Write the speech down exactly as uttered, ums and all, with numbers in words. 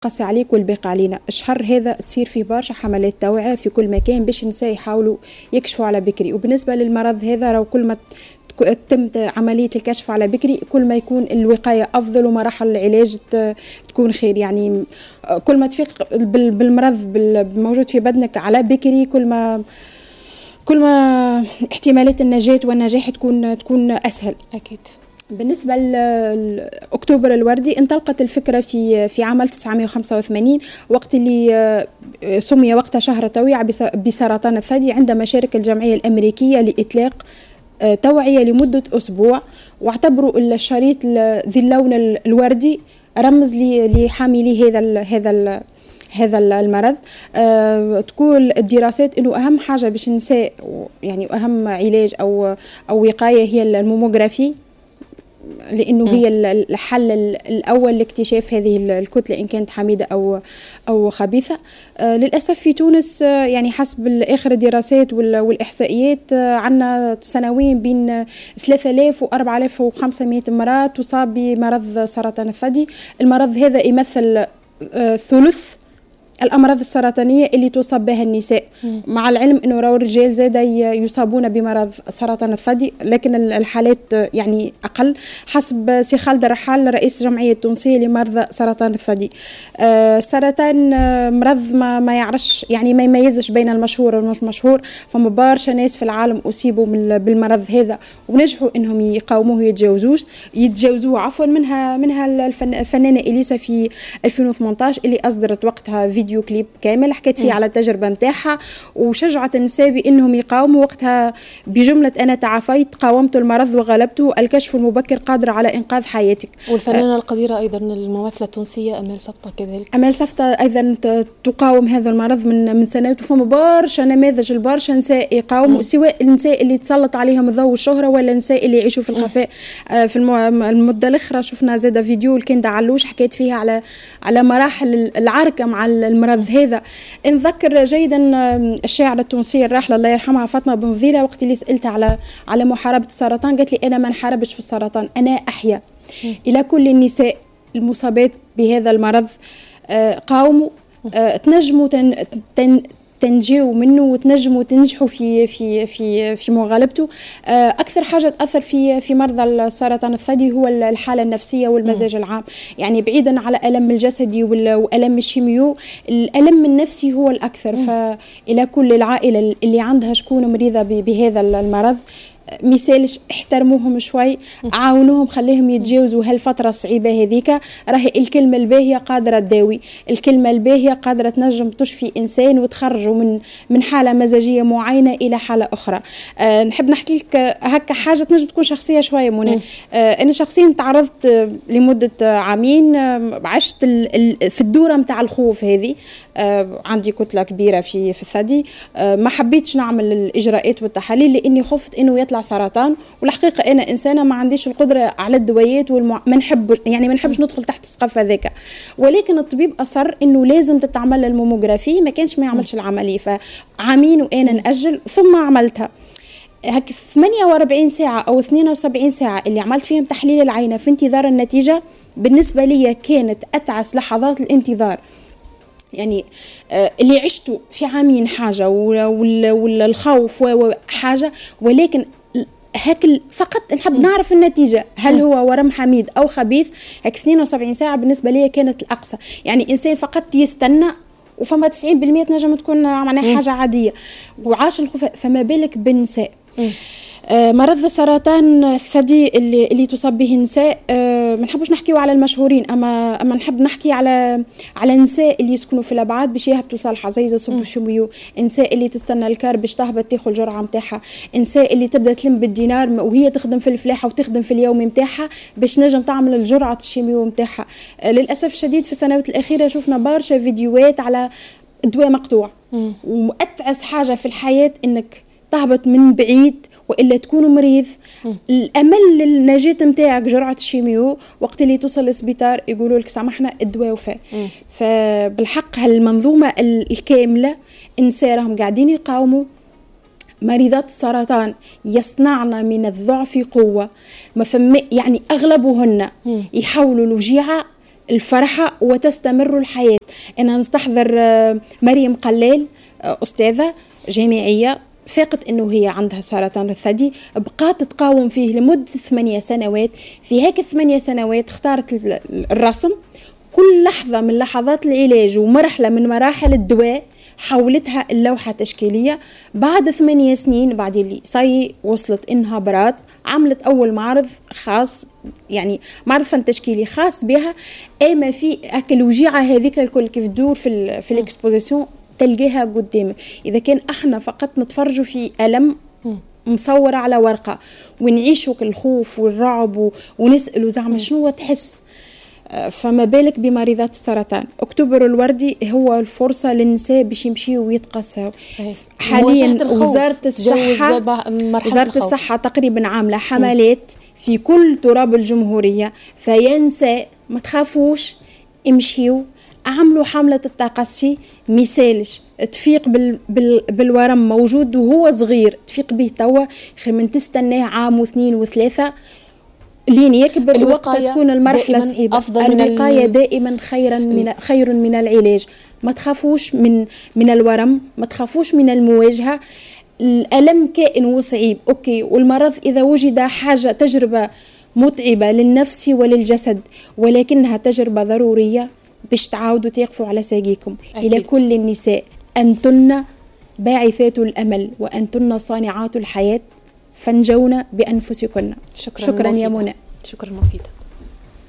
قاسي عليك والباقي علينا. الشهر هذا تصير فيه برشا حملات توعية في كل مكان باش النساء يحاولوا يكشفوا على بكري. وبالنسبة للمرض هذا راهو كل ما تم عملية الكشف على بكري كل ما يكون الوقاية أفضل ومراحل العلاج تكون خير. يعني كل ما تفيق بالمرض الموجود في بدنك على بكري كل ما كل ما احتمالات النجاة والنجاح تكون تكون أسهل. أكيد. بالنسبة لأكتوبر الوردي انطلقت الفكرة في في عام ألف وتسعمائة وخمسة وثمانين وقت اللي سمي وقتها شهر التوعية بسرطان الثدي، عندما شارك الجمعية الأمريكية لإطلاق توعية لمدة أسبوع، واعتبروا الشريط ذي اللون الوردي رمز لحاملي هذا هذا هذا المرض. أه تقول الدراسات انه اهم حاجه باش النساء يعني اهم علاج او او وقايه هي الموموغرافي، لانه م. هي الحل الاول لاكتشاف هذه الكتله ان كانت حميده او او خبيثه. آه للاسف في تونس آه يعني حسب اخر الدراسات والاحصائيات آه عندنا سنويا بين ثلاثة آلاف وأربعة آلاف وخمسمائة امراه تصاب بمرض سرطان الثدي. المرض هذا يمثل آه ثلث الأمراض السرطانية اللي تصاب بها النساء، م. مع العلم أنه راهو الرجال زاد يصابون بمرض سرطان الثدي لكن الحالات يعني أقل. حسب سي خالد الرحال رئيس الجمعية التونسية لمرضى سرطان الثدي، آه سرطان آه مرض ما, ما يعرفش يعني ما يميزش بين المشهور والمش مشهور. فما برشا ناس في العالم أصيبوا بالمرض هذا ونجحوا أنهم يقاوموه يتجاوزوش يتجاوزوه عفوا. منها منها الفنانة إليسا في ألفين وثمانية عشر اللي أصدرت وقتها فيديو فيديو كليب كامل حكيت فيه م. على التجربة متاعها وشجعت النساء بأنهم يقاوموا وقتها بجملة أنا تعافيت قاومت المرض وغلبته، الكشف المبكر قادر على إنقاذ حياتك. والفنانة أه القديرة أيضا الممثلة التونسية أمال صفطة كذلك. أمال صفطة أيضا تقاوم هذا المرض من من سنوات، وفما برشا نماذج البرشا نساء يقاوموا م. سواء النساء اللي تسلط عليهم الضوء والشهرة ولا النساء اللي يعيشوا في الخفاء. آه في المدة الأخرى شفنا زاد فيديو لكن دعلوش حكيت فيها على على مراحل العركة مع المرض هذا. نذكر جيدا الشاعرة التونسية الراحلة الله يرحمها فاطمة بن فضيلة وقت اللي سألتها على على محاربة السرطان قالت لي أنا ما نحاربش في السرطان أنا أحيا. م. إلى كل النساء المصابات بهذا المرض آه قاوموا آه تنجموا تن تن تنجيوا منه وتنجموا تنجحوا في في في في مغالبته. اكثر حاجه تاثر في في مرضى السرطان الثدي هو الحاله النفسيه والمزاج العام، يعني بعيدا على الم الجسدي والم الشيميو الالم النفسي هو الاكثر. فالى كل العائله اللي عندها شكون مريضه بهذا المرض مثالش احترموهم شوي، عاونوهم خليهم يتجاوزوا هالفترة الصعيبة هذيك. راهي الكلمة الباهية قادرة تداوي، الكلمة الباهية قادرة تنجم تشفي إنسان وتخرجه من من حالة مزاجية معينة إلى حالة أخرى. أه نحب نحكي لك هكا حاجة تنجم تكون شخصية شوية منى. أه أنا شخصيا تعرضت لمدة عامين عشت في الدورة متاع الخوف هذه. أه عندي كتلة كبيرة في في الثدي، أه ما حبيتش نعمل الإجراءات والتحاليل لأني خفت إنه يطلع سرطان. والحقيقة أنا إنسانة ما عنديش القدرة على الدويات والمع... ما نحب يعني ما نحبش ندخل تحت السقف هذاك، ولكن الطبيب أصر إنه لازم تتعمل الموموغرافي، ما كانش ما يعملش العملية. فعامين وأنا نأجل ثم عملتها. هك ثمانية وأربعين ساعة أو اثنين وسبعين ساعة اللي عملت فيهم تحليل العينة في انتظار النتيجة بالنسبة لي كانت أتعس لحظات الانتظار. يعني اللي عشته في عامين حاجة والخوف حاجة، ولكن هاك فقط نحب نعرف النتيجة هل هو ورم حميد أو خبيث. هاك اثنين وسبعين ساعة بالنسبة لي كانت الأقصى. يعني إنسان فقط يستنى وفما تسعين بالمئة تنجم تكون معناها حاجة عادية وعاش الخوف، فما بالك بالنساء. آه مرض السرطان الثدي اللي, اللي تصاب به النساء آه ما نحبوش نحكيو على المشهورين، اما اما نحب نحكي على على النساء اللي يسكنوا في الابعاد باش يهبطوا صالحه زي يصبوا الشميو، النساء اللي تستنى الكار باش تهبط تاخذ الجرعه نتاعها، النساء اللي تبدا تلم بالدينار وهي تخدم في الفلاحه وتخدم في اليومي نتاعها باش نجم تعمل الجرعه الشيميو نتاعها. آه للاسف الشديد في السنوات الاخيره شفنا برشا فيديوهات على دواء مقطوع، واتعس حاجه في الحياه انك تهبط من بعيد والا تكون مريض. م. الامل للنجاه نتاعك جرعه الشيميو، وقت اللي توصل للسبيطار يقولوا لك سامحنا الدواء وفاه. فبالحق هالمنظومه الكامله النساء راهم قاعدين يقاوموا. مريضات السرطان يصنعن من الضعف قوه، ما فما يعني اغلبهن يحاولوا الوجيعه الفرحة وتستمر الحياة. أنا نستحضر مريم قلال أستاذة جامعية فاقت أنه هي عندها سرطان الثدي، بقات تقاوم فيه لمدة ثمانية سنوات. في هيك ثمانية سنوات اختارت الرسم، كل لحظة من لحظات العلاج ومرحلة من مراحل الدواء حولتها اللوحة تشكيلية. بعد ثمانية سنين بعد اللي صاي وصلت إنها برات، عملت أول معرض خاص، يعني معرض فن تشكيلي خاص بها. أما في أكل الوجيعة هذيك الكل كيف تدور في ال في الإكسبوزيسيون تلقاها قدامك. إذا كان إحنا فقط نتفرجوا في ألم مصورة على ورقة ونعيشوا الخوف والرعب ونسألوا زعما شنو تحس، فما بالك بمريضات السرطان. أكتوبر الوردي هو الفرصة للنساء باش يمشيوا ويتقصوا. حاليا وزارة الصحة وزارة الصحة تقريبا عاملة حملات في كل تراب الجمهورية، فيا نساء ما تخافوش، امشيوا عملوا حملة التقصي. مثالش تفيق بال بال بالورم موجود وهو صغير، تفيق به توا خير من تستناه عام واثنين وثلاثة لين يكبر الوقت تكون المرحلة صعيبة. الوقاية دائما خيرا من خير من العلاج. ما تخافوش من من الورم، ما تخافوش من المواجهة. الألم كائن وصعيب أوكي، والمرض إذا وجد حاجة تجربة متعبة للنفس وللجسد، ولكنها تجربة ضرورية باش تعاودوا تقفوا على ساقيكم. إلى كل النساء، أنتن باعثات الأمل وأنتن صانعات الحياة، فانجونا بأنفسكن. شكرا, شكرا يا منى. شكرا مفيدة.